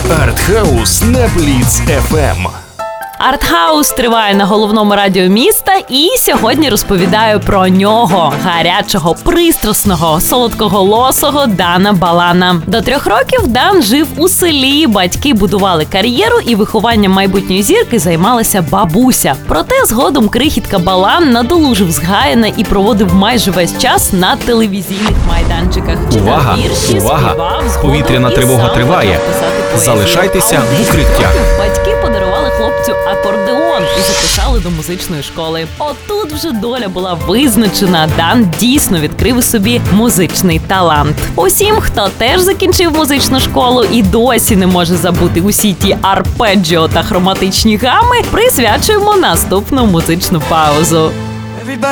Артхаус на Бліц ФМ. Артхаус триває на головному радіо міста, і сьогодні розповідаю про нього, гарячого, пристрасного, солодкоголосого Дана Балана. До 3 років Дан жив у селі, батьки будували кар'єру і вихованням майбутньої зірки займалася бабуся. Проте згодом крихітка Балан надолужив згаяне і проводив майже весь час на телевізійних майданчиках. Увага! Вірші, Увага! співав, згодом Повітряна і тривога сам триває. почав писати поезію. Залишайтеся А у в укриттях. батьки подарували хлопцю акордеон і записали до музичної школи. Отут вже доля була визначена. Дан дійсно відкрив у собі музичний талант. Усім, хто теж закінчив музичну школу і досі не може забути усі ті арпеджіо та хроматичні гами, присвячуємо наступну музичну паузу.